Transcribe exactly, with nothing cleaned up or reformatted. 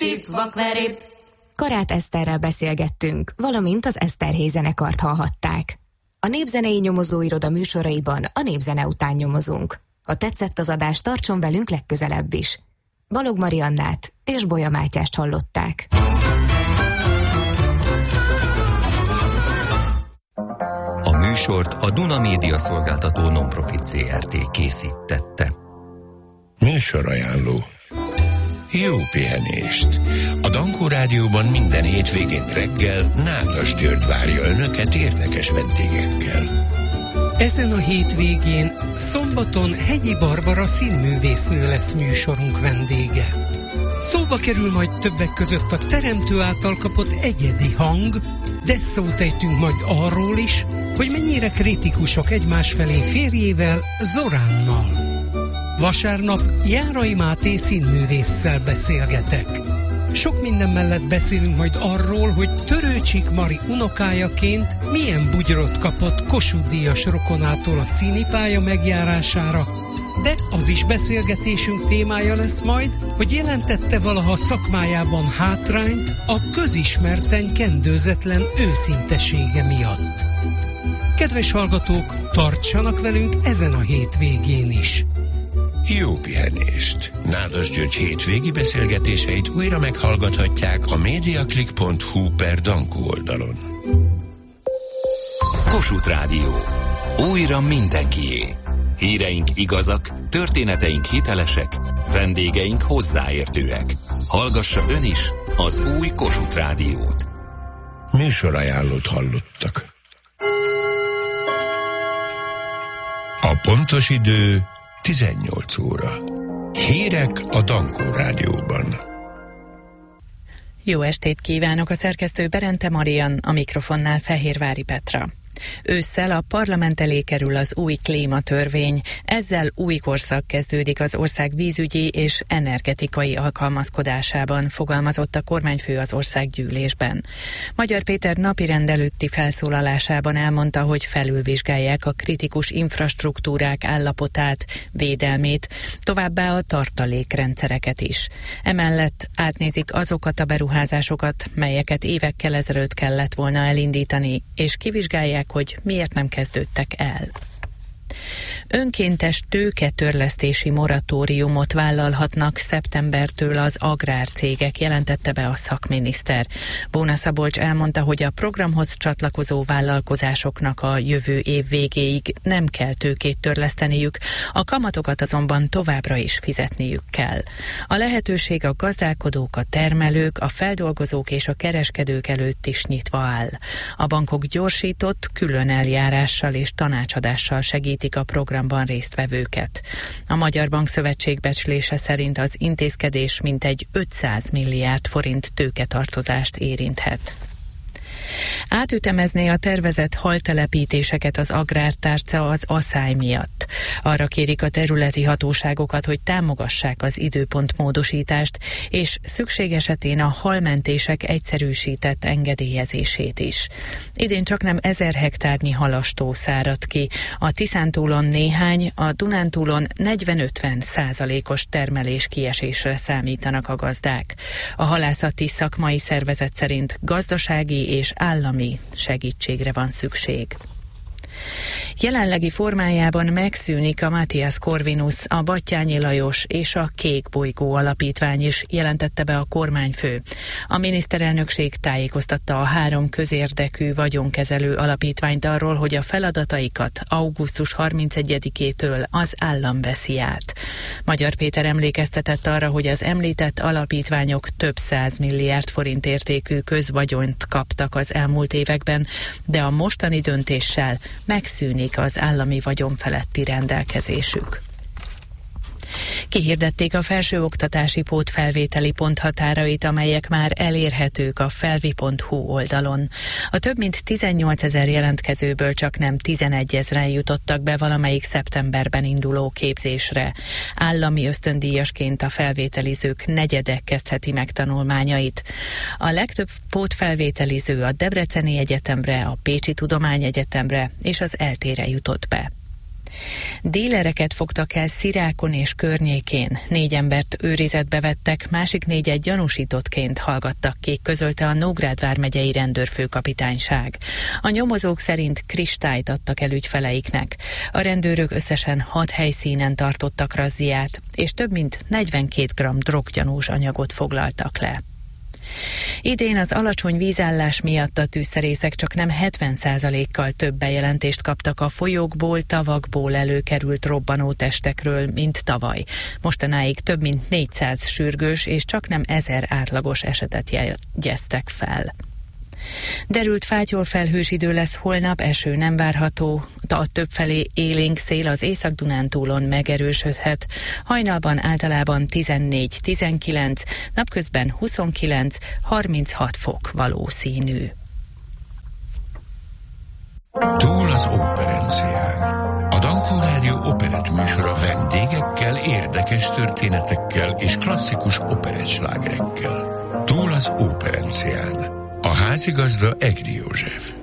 sip, vakverip. Karát Eszterrel beszélgettünk, valamint az Eszterhéj zenekart hallhatták. A Népzenei Nyomozóiroda műsoraiban a népzene után nyomozunk. Ha tetszett az adás, tartson velünk legközelebb is. Balog Mariannát és Bolya Mátyást hallották. A műsort a Duna Média Szolgáltató Non-Profit Zé Er Té készítette. Műsorajánló. Jó pihenést! A Dankó Rádióban minden hétvégén reggel Nádas György várja önöket érdekes vendégekkel. Ezen a hétvégén szombaton Hegyi Barbara színművésznő lesz műsorunk vendége. Szóba kerül majd többek között a teremtő által kapott egyedi hang, de szót ejtünk majd arról is, hogy mennyire kritikusok egymás felé férjével, Zoránnal. Vasárnap Járai Máté színművésszel beszélgetek. Sok minden mellett beszélünk majd arról, hogy Törőcsik Mari unokájaként milyen bugyrot kapott Kossuth-díjas rokonától a színipálya megjárására, de az is beszélgetésünk témája lesz majd, hogy jelentette valaha szakmájában hátrányt a közismerten kendőzetlen őszintesége miatt. Kedves hallgatók, tartsanak velünk ezen a hétvégén is! Jó pihenést! Nádas György hétvégi beszélgetéseit újra meghallgathatják a mediaclick pont hu per Dankó oldalon. Kossuth Rádió. Újra mindenkié. Híreink igazak, történeteink hitelesek, vendégeink hozzáértőek. Hallgassa ön is az új Kossuth Rádiót. Műsorajánlót hallottak. A pontos idő tizennyolc óra. Hírek a Dankó Rádióban. Jó estét kívánok, a szerkesztő Berente Marian, a mikrofonnál Fehérvári Petra. Ősszel a parlament elé kerül az új klímatörvény, ezzel új korszak kezdődik az ország vízügyi és energetikai alkalmazkodásában, fogalmazott a kormányfő az országgyűlésben. Magyar Péter napirend előtti felszólalásában elmondta, hogy felülvizsgálják a kritikus infrastruktúrák állapotát, védelmét, továbbá a tartalékrendszereket is. Emellett átnézik azokat a beruházásokat, melyeket évekkel ezelőtt kellett volna elindítani, és kivizsgálják, hogy miért nem kezdődtek el. Önkéntes tőketörlesztési moratóriumot vállalhatnak szeptembertől az agrárcégek, jelentette be a szakminiszter. Bóna Szabolcs elmondta, hogy a programhoz csatlakozó vállalkozásoknak a jövő év végéig nem kell tőkét törleszteniük, a kamatokat azonban továbbra is fizetniük kell. A lehetőség a gazdálkodók, a termelők, a feldolgozók és a kereskedők előtt is nyitva áll. A bankok gyorsított, külön eljárással és tanácsadással segítik a programban résztvevőket. A Magyar Bankszövetség becslése szerint az intézkedés mintegy ötszáz milliárd forint tőketartozást érinthet. Átütemezné a tervezett haltelepítéseket az agrártárca az aszály miatt. Arra kérik a területi hatóságokat, hogy támogassák az időpontmódosítást, és szükség esetén a halmentések egyszerűsített engedélyezését is. Idén csaknem ezer hektárnyi halastó száradt ki, a Tiszántúlon néhány, a Dunántúlon negyven-ötven százalékos termelés kiesésre számítanak a gazdák. A halászati szakmai szervezet szerint gazdasági és állami segítségre van szükség. Jelenlegi formájában megszűnik a Matthias Corvinus, a Batthyány Lajos és a Kék Bolygó Alapítvány is, jelentette be a kormányfő. A miniszterelnökség tájékoztatta a három közérdekű vagyonkezelő alapítványt arról, hogy a feladataikat augusztus harmincegyedikétől az állam veszi át. Magyar Péter emlékeztetett arra, hogy az említett alapítványok több száz milliárd forint értékű közvagyonyt kaptak az elmúlt években, de a mostani döntéssel megszűnik az állami vagyon feletti rendelkezésük. Kihirdették a felsőoktatási pótfelvételi ponthatárait, amelyek már elérhetők a felvi pont hu oldalon. A több mint tizennyolcezer jelentkezőből csaknem tizenegyezren jutottak be valamelyik szeptemberben induló képzésre. Állami ösztöndíjasként a felvételizők negyede kezdheti meg tanulmányait. A legtöbb pótfelvételiző a Debreceni Egyetemre, a Pécsi Tudományegyetemre és az eltére jutott be. Dílereket fogtak el Szirákon és környékén. Négy embert őrizetbe vettek, másik négyet gyanúsítottként hallgattak ki, közölte a Nógrád vármegyei rendőrfőkapitányság. A nyomozók szerint kristályt adtak el ügyfeleiknek. A rendőrök összesen hat helyszínen tartottak razziát, és több mint negyvenkét gramm droggyanús anyagot foglaltak le. Idén az alacsony vízállás miatt a tűzszerészek csak nem hetven százalékkal több bejelentést kaptak a folyókból, tavakból előkerült robbanótestekről, mint tavaly. Mostanáig több mint négyszáz sürgős és csak nem ezer átlagos esetet jegyeztek fel. Derült fátyolfelhős idő lesz holnap, eső nem várható, a többfelé élénk szél az Észak-Dunántúlon megerősödhet, hajnalban általában tizennégy-tizenkilenc, napközben huszonkilenc-harminchat fok valószínű. Túl az óperencián. A Dankó Rádió operett műsora vendégekkel, érdekes történetekkel és klasszikus operettslágerekkel. Túl az óperencián. A házigazda Egri József.